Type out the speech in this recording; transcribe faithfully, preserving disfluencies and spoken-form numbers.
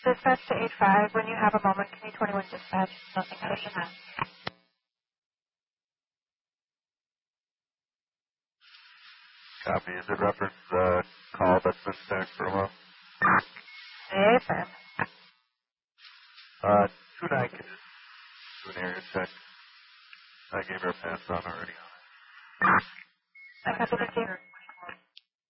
Dispatch to eight five. When you have a moment, can you twenty-one dispatch? Nothing pushing that. Copy. Is it reference the call that's been sent for a while? Hey, firm. Uh, two nine can just do an area check. I gave her a pass on already. I copy, thank you.